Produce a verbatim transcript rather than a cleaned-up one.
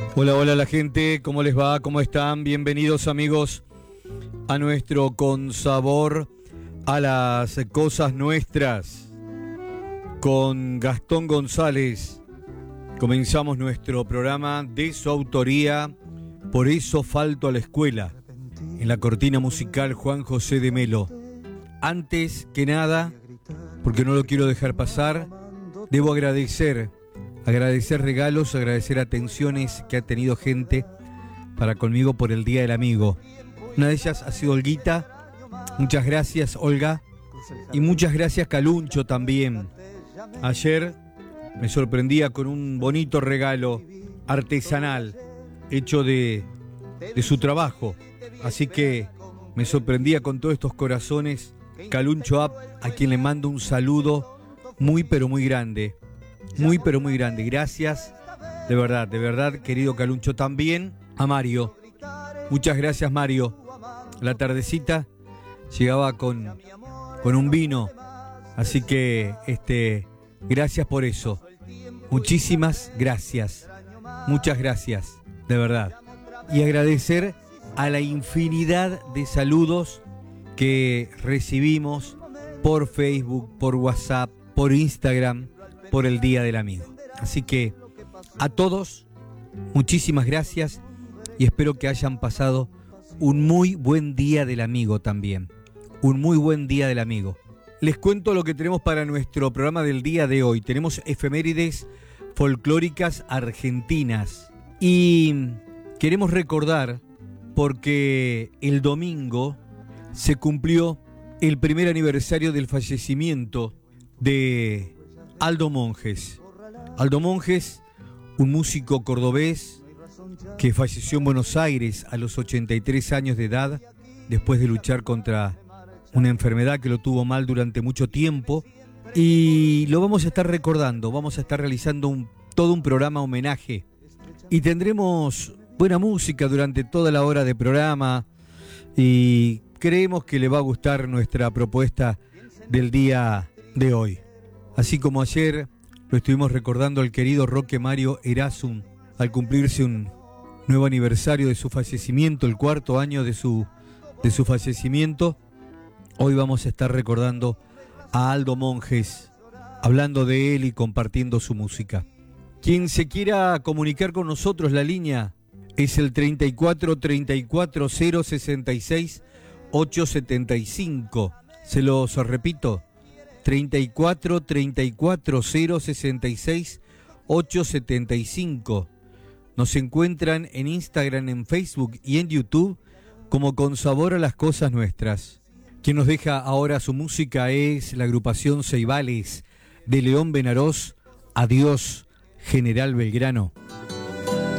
Hola, hola la gente, ¿cómo les va? ¿Cómo están? Bienvenidos amigos a nuestro Con Sabor a las Cosas Nuestras. Con Gastón González comenzamos nuestro programa de su autoría, Por eso falto a la escuela. En la cortina musical Juan José de Melo. Antes que nada, porque no lo quiero dejar pasar, debo agradecer Agradecer regalos, agradecer atenciones que ha tenido gente para conmigo por el Día del Amigo. Una de ellas ha sido Olguita. Muchas gracias, Olga. Y muchas gracias, Caluncho, también. Ayer me sorprendía con un bonito regalo artesanal hecho de, de su trabajo. Así que me sorprendía con todos estos corazones. Caluncho App, a quien le mando un saludo muy pero muy grande. Muy pero muy grande, gracias, de verdad, de verdad, querido Caluncho. También a Mario, muchas gracias Mario. La tardecita llegaba con, con un vino, así que este, gracias por eso. Muchísimas gracias, muchas gracias, de verdad. Y agradecer a la infinidad de saludos que recibimos por Facebook, por WhatsApp, por Instagram, por el Día del Amigo. Así que a todos, muchísimas gracias y espero que hayan pasado un muy buen Día del Amigo también. Un muy buen Día del Amigo. Les cuento lo que tenemos para nuestro programa del día de hoy. Tenemos efemérides folclóricas argentinas y queremos recordar porque el domingo se cumplió el primer aniversario del fallecimiento de Aldo Monjes. Aldo Monjes, un músico cordobés que falleció en Buenos Aires a los ochenta y tres años de edad, después de luchar contra una enfermedad que lo tuvo mal durante mucho tiempo. Y lo vamos a estar recordando, vamos a estar realizando un, todo un programa homenaje. Y tendremos buena música durante toda la hora de programa. Y creemos que le va a gustar nuestra propuesta del día de hoy. Así como ayer lo estuvimos recordando al querido Roque Mario Erasum al cumplirse un nuevo aniversario de su fallecimiento, el cuarto año de su, de su fallecimiento, hoy vamos a estar recordando a Aldo Monjes, hablando de él y compartiendo su música. Quien se quiera comunicar con nosotros, la línea es el treinta y cuatro, treinta y cuatro, cero, sesenta y seis, ochocientos setenta y cinco. Se los repito. treinta y cuatro, treinta y cuatro, cero, sesenta y seis, ochocientos setenta y cinco. Nos encuentran en Instagram, en Facebook y en YouTube como Con Sabor a las Cosas Nuestras. Quien nos deja ahora su música es la agrupación Ceibales de León Benarós. Adiós, General Belgrano.